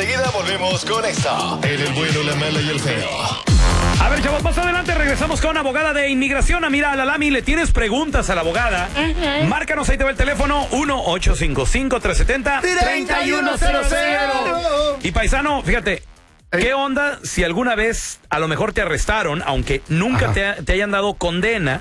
Enseguida volvemos con esto. En el bueno, la mala y el feo. A ver, chavos, más adelante regresamos con abogada de inmigración, Amira Al-Alami. ¿Le tienes preguntas a la abogada? Márcanos, ahí te va el teléfono, 1-855-370-3100. Y paisano, fíjate, ¿qué onda si alguna vez a lo mejor te arrestaron, aunque nunca te hayan dado condena,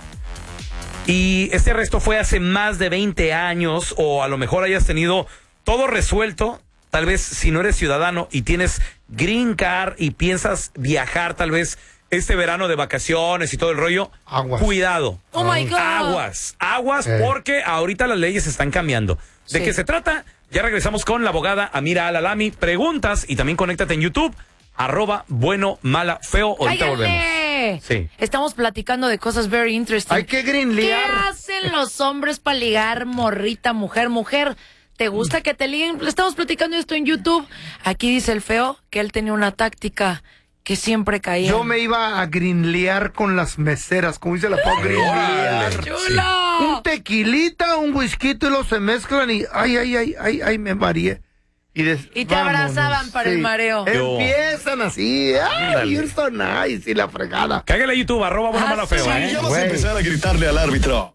y este arresto fue hace más de 20 años, o a lo mejor hayas tenido todo resuelto? Tal vez si no eres ciudadano y tienes green card y piensas viajar tal vez este verano de vacaciones y todo el rollo, aguas. Cuidado. Oh my God. Aguas, porque ahorita las leyes están cambiando. ¿De qué se trata? Ya regresamos con la abogada Amira Al-Alami. Preguntas y también conéctate en YouTube, @bueno, mala, feo. Ahorita volvemos. Sí. Estamos platicando de cosas very interesting. Hay que greenlear. ¿Qué hacen los hombres para ligar morrita, mujer? ¿Te gusta que te liguen? Le estamos platicando esto en YouTube. Aquí dice el feo que él tenía una táctica que siempre caía. Yo me iba a greenlear con las meseras, como dice la Pau, greenlear. ¡Chulo! Un tequilita, un whisky y los se mezclan y ay, me mareé. Y te abrazaban para el mareo. Empiezan así, you're so nice, y la fregada. Cágale a YouTube, @bueno, mala, feo. Ya vas a empezar a gritarle al árbitro.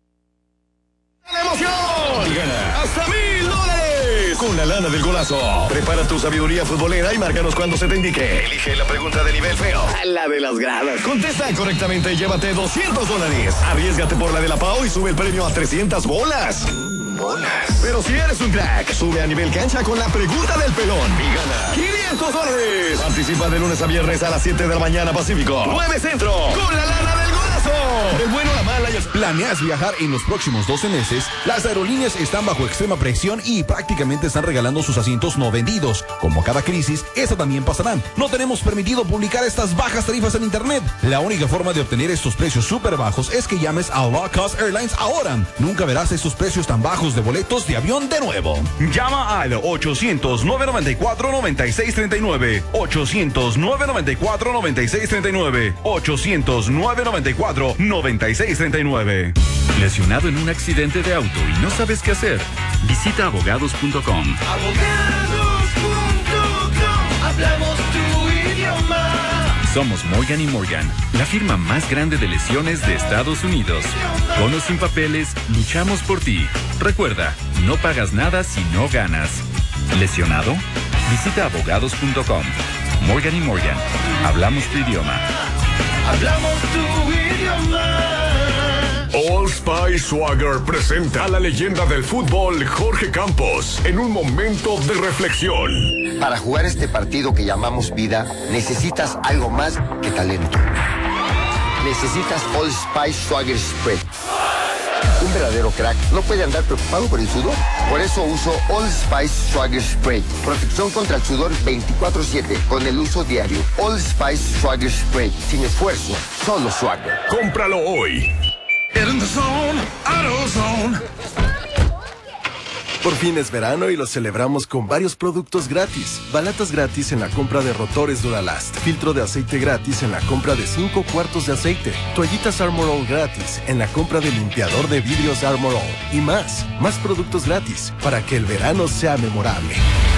¡La emoción! Y gana hasta $1,000 con la lana del golazo. Prepara tu sabiduría futbolera y márcanos cuando se te indique. Elige la pregunta de nivel feo, la de las gradas. Contesta correctamente y llévate $200. Arriésgate por la de la Pau y sube el premio a 300 bolas. Pero si eres un crack, sube a nivel cancha con la pregunta del pelón y gana $500. Participa de lunes a viernes a las 7 de la mañana Pacífico, 9 Centro, con la lana del golazo. El bueno, la mala y el... ¿Planeas viajar en los próximos 12 meses? Las aerolíneas están bajo extrema presión y prácticamente están regalando sus asientos no vendidos. Como cada crisis, esta también pasará. No tenemos permitido publicar estas bajas tarifas en internet. La única forma de obtener estos precios súper bajos es que llames a Low Cost Airlines ahora. Nunca verás estos precios tan bajos de boletos de avión de nuevo. Llama al 800-994-9639. 800-994-9639. 800-994-9639. ¿Lesionado en un accidente de auto y no sabes qué hacer? Visita abogados.com. Abogados.com. Hablamos tu idioma. Somos Morgan & Morgan, la firma más grande de lesiones de Estados Unidos. Con o sin papeles, luchamos por ti. Recuerda, no pagas nada si no ganas. ¿Lesionado? Visita abogados.com. Morgan & Morgan, hablamos tu idioma. Hablamos tu idioma. Old Spice Swagger presenta a la leyenda del fútbol Jorge Campos en un momento de reflexión. Para jugar este partido que llamamos vida, necesitas algo más que talento. Necesitas Old Spice Swagger Spray. Un verdadero crack no puede andar preocupado por el sudor. Por eso uso Old Spice Swagger Spray. Protección contra el sudor 24/7 con el uso diario. Old Spice Swagger Spray. Sin esfuerzo, solo swagger. Cómpralo hoy. Por fin es verano y lo celebramos con varios productos gratis. Balatas gratis en la compra de rotores Duralast. Filtro de aceite gratis en la compra de 5 cuartos de aceite. Toallitas Armor All gratis en la compra de limpiador de vidrios Armor All. Y más productos gratis para que el verano sea memorable.